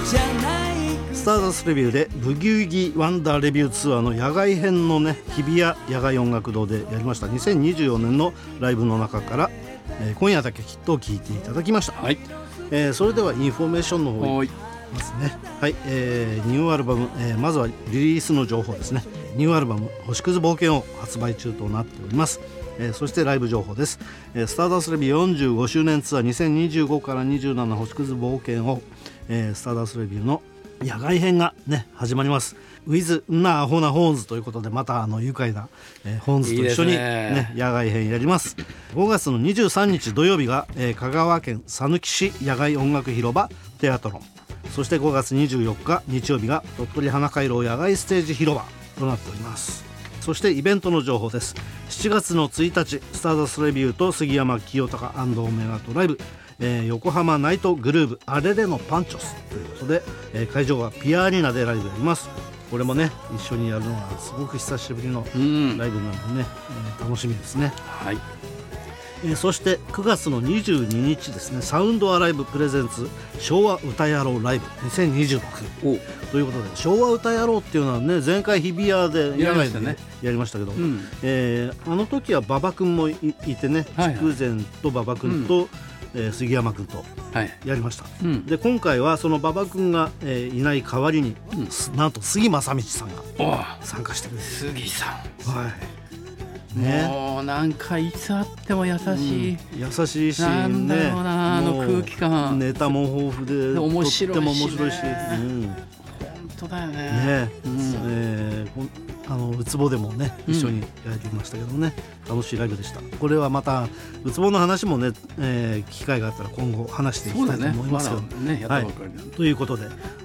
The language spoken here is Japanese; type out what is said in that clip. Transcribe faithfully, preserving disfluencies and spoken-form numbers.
スターダストレビューでブギウギワンダーレビューツアーの野外編のね、日比谷野外音楽堂でやりましたにせんにじゅうよねんのライブの中から、えー、今夜だけきっと聴いていただきました、はい。えー、それではインフォメーションの方いきますね。はい、えー、ニューアルバム、えー、まずはリリースの情報ですね。ニューアルバム星屑冒険を発売中となっております。えー、そしてライブ情報です。えー、スターダストレビューよんじゅうごしゅうねんツアーにせんにじゅうごからにじゅうなな星屑冒険を、えー、スターダストレビューの野外編がね始まります。 With なアホなホーンズということで、またあの愉快な、えー、ホーンズと一緒に、ね、いい野外編やります。ごがつのにじゅうさんにち土曜日が、えー、香川県さぬき市野外音楽広場テアトロン、そしてごがつにじゅうよっか日曜日が鳥取花回廊野外ステージ広場となっております。そしてイベントの情報です。しちがつのついたちスターダストレビューと杉山清隆&オメガトライブ、えー、横浜ナイトグルーブアレレのパンチョスということで、えー、会場はピアアリーナでライブやります。これもね一緒にやるのがすごく久しぶりのライブなんでね、えー、楽しみですね。はい。えー、そしてくがつのにじゅうににちですね、サウンドアライブプレゼンツ昭和歌野郎ライブにせんにじゅうろくということで、昭和歌野郎っていうのはね、前回日比谷で野外で、ね、やりましたけど、うん、えー、あの時は馬場君も い, いてね、はいはい、筑前と馬場君と、うん、えー、杉山君とやりました、はい、うん、で今回はその馬場君が、えー、いない代わりに、うん、なんと杉正道さんが参加してくれる。 杉さん、 はいね、もうなんかいつあっても優しい、 うん、優しいし、 なんだろうな、ね、あの空気感、 ネタも豊富で面白いし、ね、 とっても面白いし、うん、 本当だよね。 ね、うん、えー、あのウツボでもね一緒にやりましたけどね、うん、楽しいライブでした。これはまたウツボの話もね、えー、機会があったら今後話していきたいと思いますけど、 ね、まだね、やったばっかりなんで、 はい、ということで